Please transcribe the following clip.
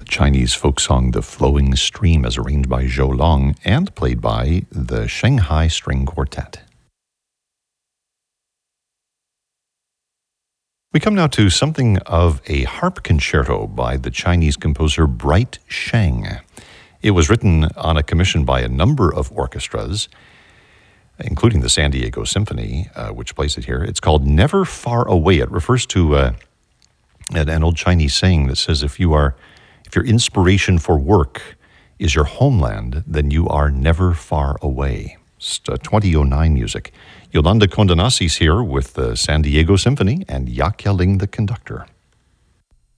Chinese folk song The Flowing Stream, as arranged by Zhou Long and played by the Shanghai String Quartet. We come now to something of a harp concerto by the Chinese composer Bright Sheng. It was written on a commission by a number of orchestras, including the San Diego Symphony, which plays it here. It's called Never Far Away. It refers to an old Chinese saying that says, if your inspiration for work is your homeland, then you are never far away. It's 2009 music. Yolanda Condonasi's here with the San Diego Symphony and Ya Ling the conductor.